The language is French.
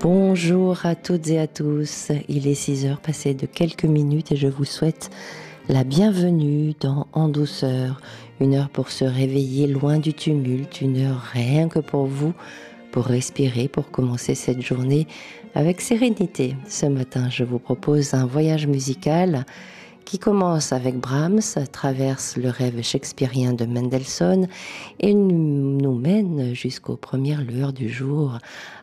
Bonjour à toutes et à tous, il est 6 heures passées de quelques minutes et je vous souhaite la bienvenue dans En douceur, une heure pour se réveiller loin du tumulte, une heure rien que pour vous, pour respirer, pour commencer cette journée avec sérénité. Ce matin, je vous propose un voyage musical qui commence avec Brahms, traverse le rêve shakespearien de Mendelssohn et nous mène jusqu'aux premières lueurs du jour